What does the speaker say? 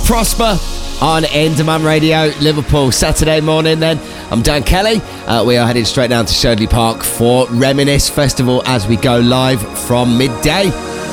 Prosper on Enderman Radio, Liverpool. Saturday morning then. I'm Dan Kelly. We are heading straight down to Sherdley Park for Reminisce Festival as we go live from midday.